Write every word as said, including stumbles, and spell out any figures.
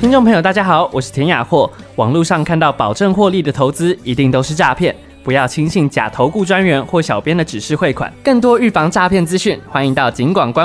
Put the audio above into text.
听众朋友大家好，我是田雅霍。网络上看到保证获利的投资一定都是诈骗，不要轻信假投顾专员或小编的指示汇款。更多预防诈骗资讯，欢迎到警广官